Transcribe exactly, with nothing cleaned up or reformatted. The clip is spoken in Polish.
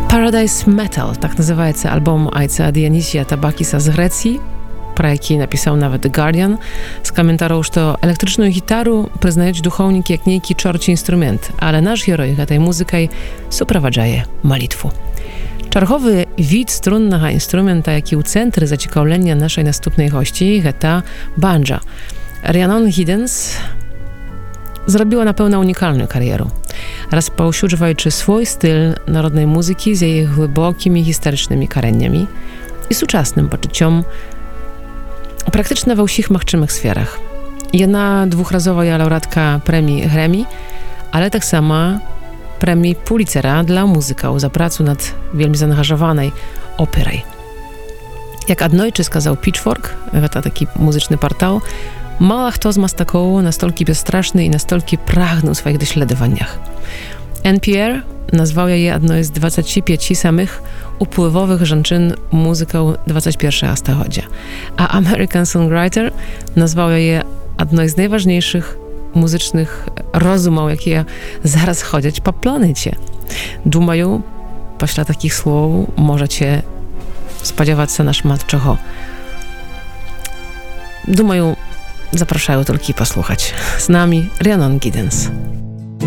Paradise Metal, tak називається альбом Айца Дионисия Табакиса з Греції, про який написав навіть The Guardian, з коментаром, що електричну гітару признають духовники як некий чорчий інструмент, але наш герой цією музикою супроводжає молитву. Czerwowy wid strunnego instrumenta, jaki u centry zaciekawienia naszej następnej gości, to banjo. Rhiannon Giddens zrobiła na pewno unikalną karierę. Rozpowszechniając swój styl narodnej muzyki z jej głębokimi historycznymi korzeniami i współczesnym poczuciem praktycznie we wszystkich możliwych sferach. Jedna dwuchrazowa laureatka premii Grammy, ale tak samo premii Pulitzera dla muzyków za pracę nad wielmi zaangażowanej operą. Jak adnojczy skazał Pitchfork, to taki muzyczny portal, mało kto z nas taką nastolki bezstraszny i nastolki pragnął w swoich dośledowaniach. N P R nazwał je jedną z dwudziestu pięciu samych upływowych żonczyn muzyką dwudziestego pierwszego stulecia, a American Songwriter nazwał je jedną z najważniejszych muzycznych rozumów, jakie zaraz chodzić po planecie. Думаю, после takich słów możecie spodziewać się na szmat czego. Думаю, zapraszają tylko posłuchać. Z nami Rhiannon Giddens.